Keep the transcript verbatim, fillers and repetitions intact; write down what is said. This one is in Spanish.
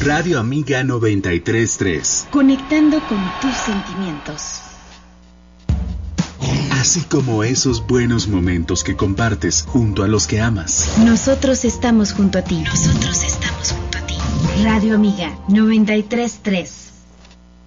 Radio Amiga noventa y tres punto tres. Conectando con tus sentimientos. Así como esos buenos momentos que compartes junto a los que amas. Nosotros estamos junto a ti. Nosotros estamos junto a ti. Radio Amiga noventa y tres punto tres.